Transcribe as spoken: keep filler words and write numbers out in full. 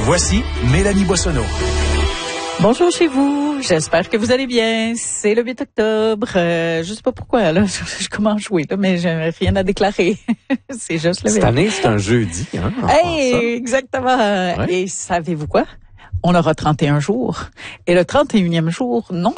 Voici Mélanie Boissonneau. Bonjour chez vous, j'espère que vous allez bien. C'est le huit octobre, euh, je sais pas pourquoi, là, je, je commence à jouer, là, mais j'ai rien à déclarer. C'est juste le Cette année, c'est un jeudi, hein? Hey, exactement. Ouais. Et savez-vous quoi? On aura trente et un jours. Et le trente et unième jour, non